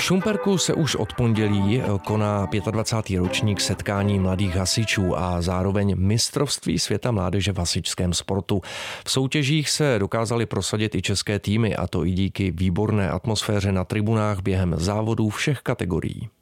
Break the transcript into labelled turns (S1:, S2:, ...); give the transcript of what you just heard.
S1: Šumperku se už od pondělí koná 25. ročník setkání mladých hasičů a zároveň mistrovství světa mládeže v hasičském sportu. V soutěžích se dokázaly prosadit i české týmy, a to i díky výborné atmosféře na tribunách během závodů všech kategorií.